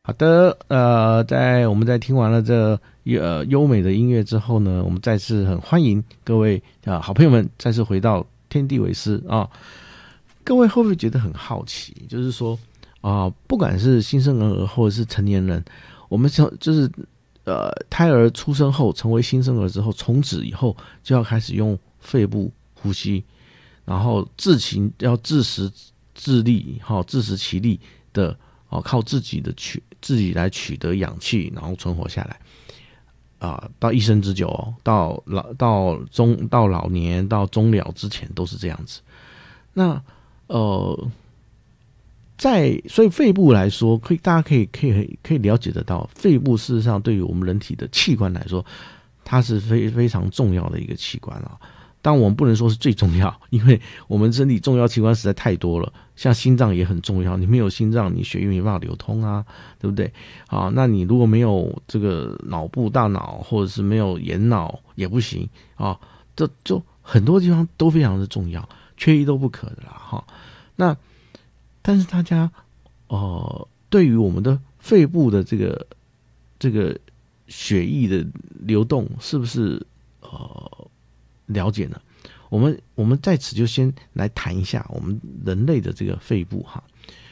好的，我们在听完了这优美的音乐之后呢，我们再次很欢迎各位好朋友们再次回到天地为师啊。各位会不会觉得很好奇？就是说不管是新生儿或者是成年人，我们就是胎儿出生后成为新生儿之后，从此以后就要开始用肺部呼吸，然后要自食自力，自食其力的靠自己来取得氧气，然后存活下来到一生之久到老年到终了之前都是这样子。那所以肺部来说，大家可以了解得到，肺部事实上对于我们人体的器官来说，它是非常重要的一个器官啊。当然我们不能说是最重要，因为我们身体重要器官实在太多了，像心脏也很重要，你没有心脏，你血液没办法流通啊，对不对？那你如果没有这个脑部大脑，或者是没有眼脑也不行啊，这就很多地方都非常的重要，缺一都不可的啦那但是大家对于我们的肺部的这个血液的流动是不是了解呢？我们在此就先来谈一下我们人类的这个肺部